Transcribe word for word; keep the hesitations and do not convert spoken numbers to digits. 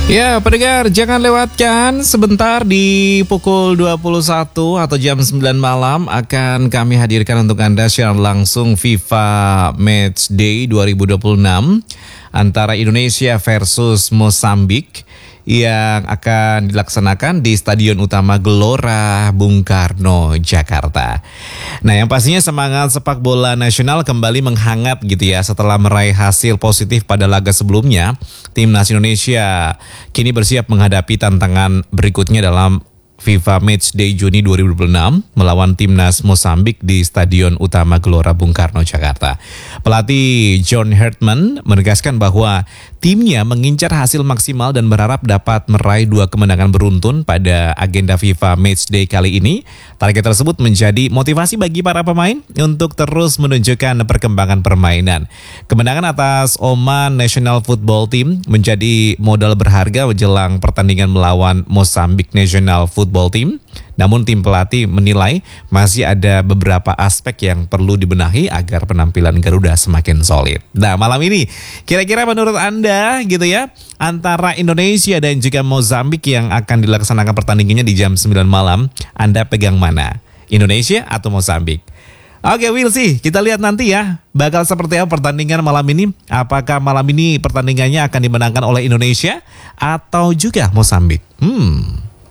Ya, pendengar, jangan lewatkan sebentar di pukul dua puluh satu atau jam sembilan malam akan kami hadirkan untuk Anda siaran langsung FIFA Matchday dua ribu dua puluh enam antara Indonesia versus Mozambik yang akan dilaksanakan di Stadion Utama Gelora Bung Karno, Jakarta. Nah, yang pastinya semangat sepak bola nasional kembali menghangat gitu ya setelah meraih hasil positif pada laga sebelumnya. Timnas Indonesia kini bersiap menghadapi tantangan berikutnya dalam FIFA Matchday Juni dua ribu dua puluh enam melawan Timnas Mozambik di Stadion Utama Gelora Bung Karno, Jakarta. Pelatih John Hartman menegaskan bahwa timnya mengincar hasil maksimal dan berharap dapat meraih dua kemenangan beruntun pada agenda FIFA Matchday kali ini. Target tersebut menjadi motivasi bagi para pemain untuk terus menunjukkan perkembangan permainan. Kemenangan atas Oman National Football Team menjadi modal berharga menjelang pertandingan melawan Mozambik National Football Team. Namun tim pelatih menilai masih ada beberapa aspek yang perlu dibenahi agar penampilan Garuda semakin solid. Nah, malam ini kira-kira menurut Anda gitu ya, antara Indonesia dan juga Mozambik yang akan dilaksanakan pertandingannya di jam sembilan malam, Anda pegang mana? Indonesia atau Mozambik? Oke, we'll see. Kita lihat nanti ya, bakal seperti apa pertandingan malam ini. Apakah malam ini pertandingannya akan dimenangkan oleh Indonesia atau juga Mozambik? Hmm...